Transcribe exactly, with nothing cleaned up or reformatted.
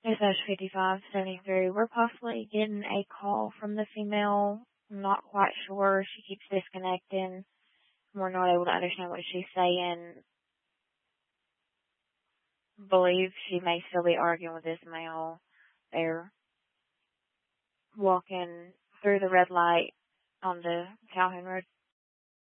S H fifty-five seventy-three. We're possibly getting a call from the female. I'm not quite sure. She keeps disconnecting. We're not able to understand what she's saying. Believe she may still be arguing with this male. They're walking through the red light on the Calhoun Road.